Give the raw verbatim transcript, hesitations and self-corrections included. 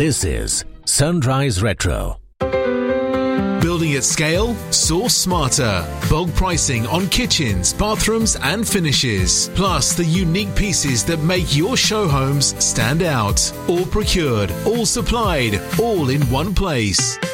This is Sunrise Retro. Building at scale? Source smarter. Bulk pricing on kitchens, bathrooms and finishes. Plus the unique pieces that make your show homes stand out. All procured, all supplied, all in one place.